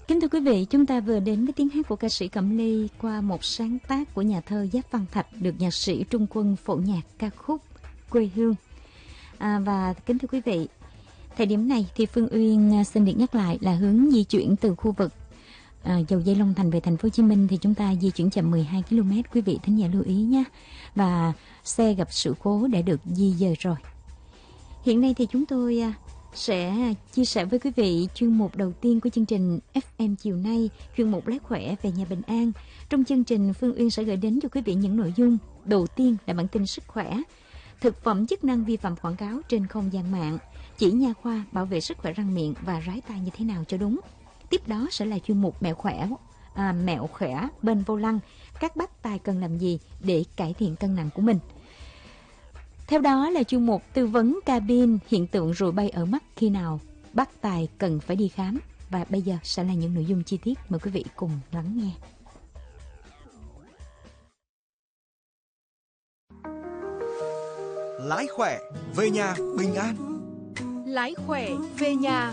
Kính thưa quý vị, chúng ta vừa đến với tiếng hát của ca sĩ Cẩm Ly qua một sáng tác của nhà thơ Giáp Văn Thạch được nhạc sĩ Trung Quân phổ nhạc ca khúc Quê Hương. Và kính thưa quý vị, thời điểm này thì Phương Uyên xin được nhắc lại là hướng di chuyển từ khu vực Dầu Giây Long Thành về thành phố Hồ Chí Minh thì chúng ta di chuyển chậm 12 km, quý vị thính giả lưu ý nhé. Và xe gặp sự cố đã được di dời rồi. Hiện nay thì chúng tôi sẽ chia sẻ với quý vị chuyên mục đầu tiên của chương trình FM chiều nay, chuyên mục Lái Khỏe về nhà bình an. Trong chương trình, Phương Uyên sẽ gửi đến cho quý vị những nội dung. Đầu tiên là bản tin sức khỏe, thực phẩm chức năng vi phạm quảng cáo trên không gian mạng, chỉ nha khoa bảo vệ sức khỏe răng miệng và rái tai như thế nào cho đúng. Tiếp đó sẽ là chuyên mục mẹo khỏe bên vô lăng, các bác tài cần làm gì để cải thiện cân nặng của mình. Theo đó là chuyên mục tư vấn cabin, hiện tượng ruồi bay ở mắt khi nào bác tài cần phải đi khám. Và bây giờ sẽ là những nội dung chi tiết, mời quý vị cùng lắng nghe. Lái khỏe về nhà bình an. Lái khỏe về nhà